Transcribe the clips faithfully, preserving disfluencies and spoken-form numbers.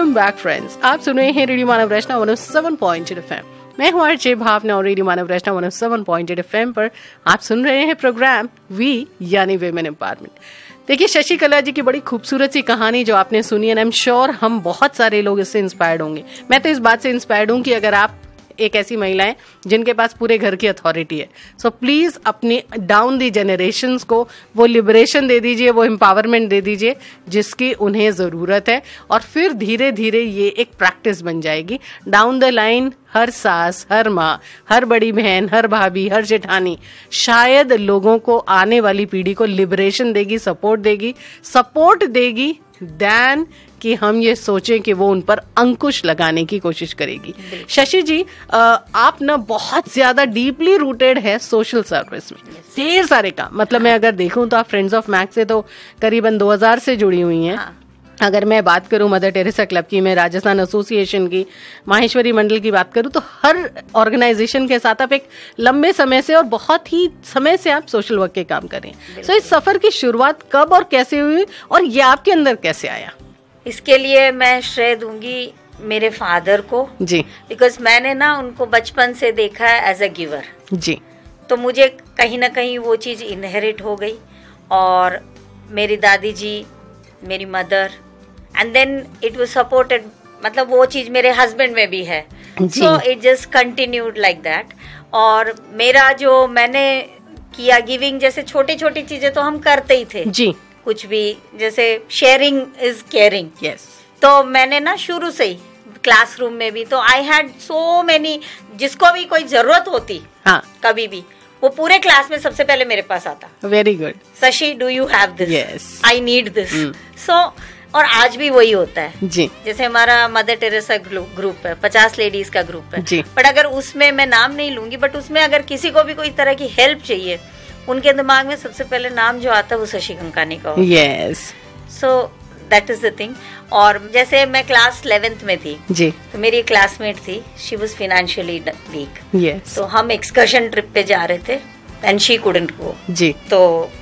Welcome back friends, आप सुन रहे हैं रेडियो मानव रचना one O seven point eight FM. मैं हूं आरजे भावना और रेडियो मानव रचना one O seven point eight FM पर आप सुन रहे हैं प्रोग्राम वी यानी विमेन एम्पावरमेंट। देखिए, शशिकला जी की बड़ी खूबसूरत सी कहानी जो आपने सुनी है, आई एम श्योर हम बहुत सारे लोग इससे इंस्पायर्ड होंगे। मैं तो इस बात से इंस्पायर्ड हूं कि अगर आप एक ऐसी महिला है जिनके पास पूरे घर की अथॉरिटी है, सो प्लीज अपनी डाउन दी जनरेशंस को वो लिबरेशन दे दीजिए, वो एम्पावरमेंट दे दीजिए जिसकी उन्हें जरूरत है, और फिर धीरे धीरे ये एक प्रैक्टिस बन जाएगी। डाउन द लाइन हर सास, हर माँ, हर बड़ी बहन, हर भाभी, हर जेठानी शायद लोगों को, आने वाली पीढ़ी को लिबरेशन देगी, सपोर्ट देगी, सपोर्ट देगी देन कि हम ये सोचें कि वो उन पर अंकुश लगाने की कोशिश करेगी। शशि जी, आप ना बहुत ज्यादा डीपली रूटेड है सोशल सर्विस में, ढेर सारे काम। मतलब मैं अगर देखूं तो आप फ्रेंड्स ऑफ मैक्स से तो करीबन दो हज़ार से जुड़ी हुई हैं। हाँ। अगर मैं बात करूं मदर टेरेसा क्लब की, मैं राजस्थान एसोसिएशन की, माहेश्वरी मंडल की बात करूं, तो हर ऑर्गेनाइजेशन के साथ आप एक लंबे समय से और बहुत ही समय से आप सोशल वर्क के काम करें। सो इस सफर की शुरुआत कब और कैसे हुई और ये आपके अंदर कैसे आया? इसके लिए मैं श्रेय दूंगी मेरे फादर को जी, बिकॉज मैंने ना उनको बचपन से देखा है एज अ गिवर जी, तो मुझे कहीं ना कहीं वो चीज इनहेरिट हो गई। और मेरी दादी जी, मेरी mother, and then it was supported, मतलब वो चीज मेरे हस्बैंड में भी है, so it just continued like that. और मेरा जो मैंने किया गिविंग, जैसे छोटी छोटी चीजें तो हम करते ही थे जी, कुछ भी, जैसे शेयरिंग इज केयरिंग। यस, तो मैंने ना शुरू से ही क्लासरूम में भी, तो आई हैड सो मेनी, जिसको भी कोई जरूरत होती हाँ, कभी भी, वो पूरे क्लास में सबसे पहले मेरे पास आता। Very good Shashi, do you have this? Yes, I need this. सो और आज भी वही होता है जी। जैसे हमारा मदर टेरेसा ग्रुप है, पचास लेडीज का ग्रुप है जी, बट अगर उसमें मैं नाम नहीं लूंगी, बट उसमें अगर किसी को भी कोई तरह की हेल्प चाहिए, उनके दिमाग में सबसे पहले नाम जो आता है वो शशि कंकानी का होता है। Yes, so that is the thing. और जैसे मैं क्लास इलेवेंथ में थी जी, तो मेरी क्लासमेट थी, she was financially week. Yes, तो हम एक्सकर्शन ट्रिप पे जा रहे थे एंड शी कुडंट गो जी। तो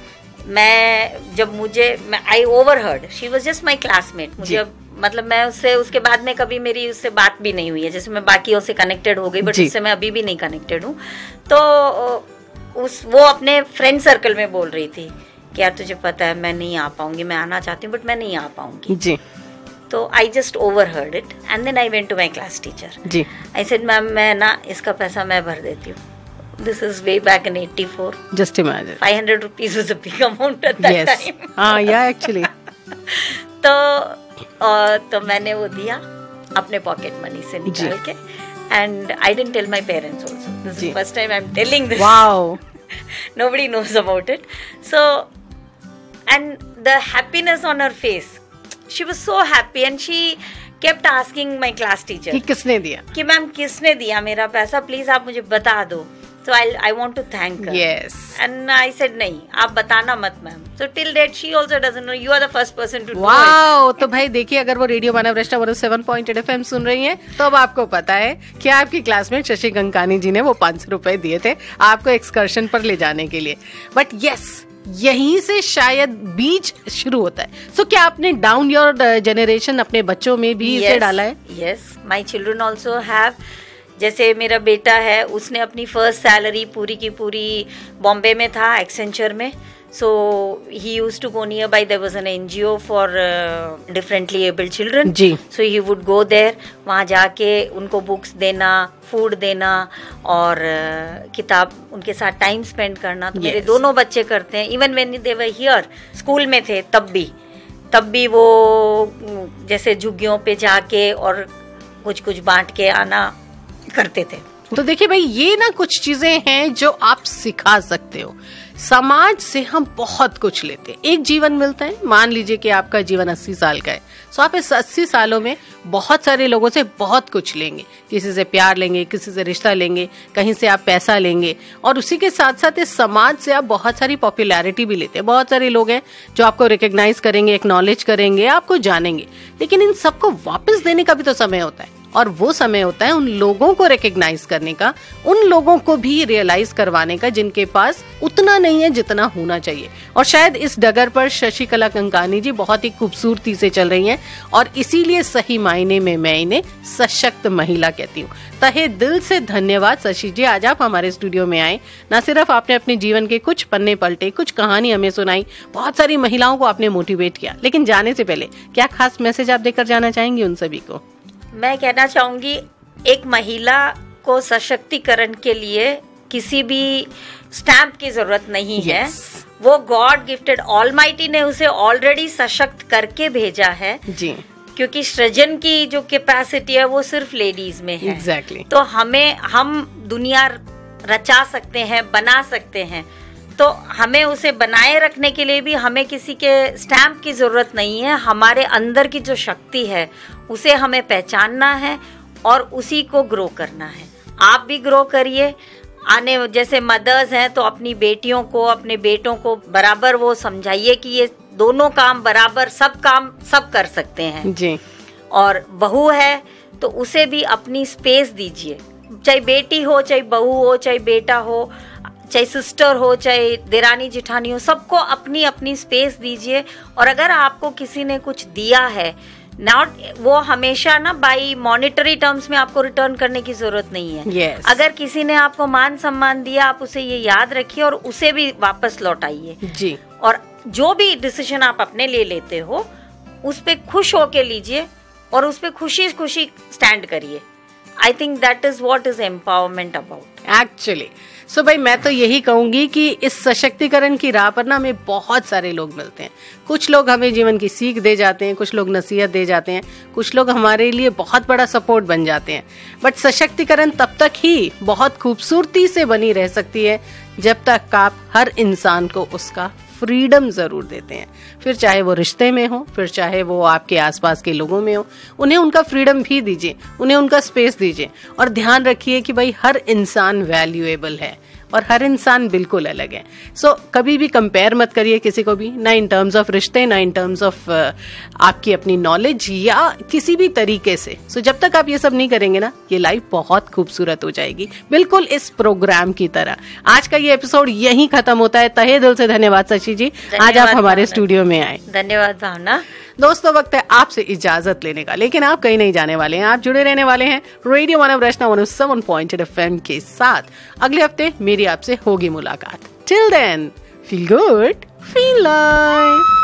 मैं जब मुझे आई overheard, she was just my classmate, मुझे मतलब मैं उससे उसके बाद में कभी मेरी उससे बात भी नहीं हुई है। जैसे मैं बाकियों से कनेक्टेड हो गई, बट उससे मैं अभी भी नहीं कनेक्टेड हूँ। तो उस वो अपने फ्रेंड सर्कल में बोल रही थी कि यार तुझे पता है मैं नहीं आ पाऊंगी, मैं आना चाहती हूँ बट मैं नहीं आ पाऊंगी जी। तो I just overheard it and then I went to my class teacher ji. I said ma'am, मैं ना इसका पैसा मैं भर देती हूँ। This is way back in eighty-four. Just imagine. five hundred rupees was a big amount at that yes. time. हाँ, yeah, actually. तो uh, तो मैंने वो दिया अपने पॉकेट मनी से निकाल के, and I didn't tell my parents also. This is the first time I'm telling this. Wow. Nobody knows about it. So, and the happiness on her face, she was so happy and she kept asking my class teacher कि किसने दिया, कि ma'am किसने दिया मेरा पैसा, please आप मुझे बता दो। So I I want to thank her. Yes. And I said नहीं, आप बताना मत ma'am. So till date she also doesn't know. You are the first person to wow. know it. तो भाई देखिए, अगर वो रेडियो मानव रचना one O seven point eight FM सुन रही हैं तो अब आपको पता है कि आपकी क्लासमेट शशि कंकानी जी ने वो पांच सौ रुपए दिए थे आपको एक्सकर्शन पर ले जाने के लिए। बट यस, यहीं से शायद बीज शुरू होता है। सो so, क्या आपने डाउन योर जनरेशन अपने बच्चों में भी yes, इसे डाला है? Yes, my children also have. जैसे मेरा बेटा है, उसने अपनी फर्स्ट सैलरी पूरी की पूरी बॉम्बे में था, एक्सेंचर में। सो ही used to go near by, there was an NGO for differently abled children ji. So he would go there, वहाँ जाके उनको बुक्स देना, फूड देना और uh, किताब, उनके साथ टाइम स्पेंड करना। तो yes. मेरे दोनों बच्चे करते हैं। Even when they were here, school में थे तब भी तब भी वो जैसे झुग्गियों पे जाके और कुछ कुछ बांट के आना करते थे। तो देखिए भाई, ये ना कुछ चीजें हैं जो आप सिखा सकते हो। समाज से हम बहुत कुछ लेते हैं, एक जीवन मिलता है। मान लीजिए कि आपका जीवन अस्सी साल का है, सो आप इस अस्सी सालों में बहुत सारे लोगों से बहुत कुछ लेंगे। किसी से प्यार लेंगे, किसी से रिश्ता लेंगे, कहीं से आप पैसा लेंगे, और उसी के साथ साथ इस समाज से आप बहुत सारी पॉपुलैरिटी भी लेते हैं। बहुत सारे लोग हैं जो आपको रिकॉग्नाइज करेंगे, एक्नॉलेज करेंगे, आपको जानेंगे, लेकिन इन सबको वापस देने का भी तो समय होता है। और वो समय होता है उन लोगों को रिकग्नाइज करने का, उन लोगों को भी रियलाइज करवाने का जिनके पास उतना नहीं है जितना होना चाहिए। और शायद इस डगर पर शशिकला कंकानी जी बहुत ही खूबसूरती से चल रही हैं और इसीलिए सही मायने में मैं इन्हें सशक्त महिला कहती हूँ। तहे दिल से धन्यवाद शशि जी, आज आप हमारे स्टूडियो में आए। न सिर्फ आपने अपने जीवन के कुछ पन्ने पलटे, कुछ कहानी हमें सुनाई, बहुत सारी महिलाओं को आपने मोटिवेट किया, लेकिन जाने से पहले क्या खास मैसेज आप देकर जाना चाहेंगी उन सभी को? मैं कहना चाहूंगी, एक महिला को सशक्तिकरण के लिए किसी भी स्टैम्प की जरूरत नहीं yes. है। वो गॉड गिफ्टेड, ऑलमाइटी ने उसे ऑलरेडी सशक्त करके भेजा है जी, क्योंकि सृजन की जो कैपेसिटी है वो सिर्फ लेडीज में है। exactly. तो हमें, हम दुनिया रचा सकते हैं, बना सकते हैं, तो हमें उसे बनाए रखने के लिए भी हमें किसी के स्टैम्प की जरूरत नहीं है। हमारे अंदर की जो शक्ति है उसे हमें पहचानना है और उसी को ग्रो करना है। आप भी ग्रो करिए। आने जैसे मदर्स हैं तो अपनी बेटियों को, अपने बेटों को बराबर वो समझाइए कि ये दोनों काम बराबर, सब काम सब कर सकते हैं जी। और बहू है तो उसे भी अपनी स्पेस दीजिए, चाहे बेटी हो, चाहे बहू हो, चाहे बेटा हो, चाहे सिस्टर हो, चाहे देरानी जिठानी हो, सबको अपनी अपनी स्पेस दीजिए। और अगर आपको किसी ने कुछ दिया है, नॉट वो हमेशा ना बाई मॉनिटरी टर्म्स में आपको रिटर्न करने की जरूरत नहीं है। yes. अगर किसी ने आपको मान सम्मान दिया, आप उसे ये याद रखिए और उसे भी वापस लौटाइए जी। और जो भी डिसीजन आप अपने लिए लेते हो उस पे खुश होके लीजिए और उस पे खुशी खुशी स्टैंड करिए। I think that is what is empowerment about actually. सो भाई मैं तो यही कहूंगी कि इस सशक्तिकरण की राह पर ना हमें बहुत सारे लोग मिलते हैं। कुछ लोग हमें जीवन की सीख दे जाते हैं, कुछ लोग नसीहत दे जाते हैं, कुछ लोग हमारे लिए बहुत बड़ा सपोर्ट बन जाते हैं। बट सशक्तिकरण तब तक ही बहुत खूबसूरती से बनी रह सकती है जब तक आप हर इंसान को उसका फ्रीडम जरूर देते हैं। फिर चाहे वो रिश्ते में हो, फिर चाहे वो आपके आसपास के लोगों में हो, उन्हें उनका फ्रीडम भी दीजिए, उन्हें उनका स्पेस दीजिए। और ध्यान रखिए कि भाई हर इंसान वैल्यूएबल है और हर इंसान बिल्कुल अलग है। सो so, कभी भी कंपेयर मत करिए किसी को भी, ना इन टर्म्स ऑफ रिश्ते, ना इन टर्म्स ऑफ आपकी अपनी नॉलेज या किसी भी तरीके से। सो so, जब तक आप ये सब नहीं करेंगे ना, ये लाइफ बहुत खूबसूरत हो जाएगी, बिल्कुल इस प्रोग्राम की तरह। आज का ये एपिसोड यहीं खत्म होता है। तहे दिल से धन्यवाद शशि जी, आज आप हमारे स्टूडियो में आए। धन्यवाद भावना। दोस्तों वक्त है आपसे इजाजत लेने का, लेकिन आप कहीं नहीं जाने वाले हैं, आप जुड़े रहने वाले हैं रेडियो मानव रचना one O seven point eight F M के साथ। अगले हफ्ते मेरी आपसे होगी मुलाकात। Till then feel good, feel life.